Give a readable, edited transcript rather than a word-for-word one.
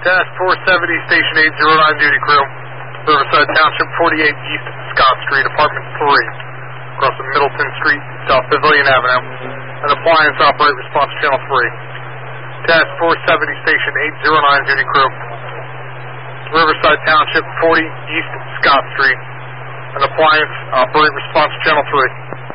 Task 470, Station 809 duty crew. Riverside Township, 48 East Scott Street, Apartment 3. Across the Middleton Street, South Pavilion Avenue. An appliance operate response channel 3. Task 470, Station 809 duty crew. Riverside Township, 40 East Scott Street. An appliance operate response channel 3.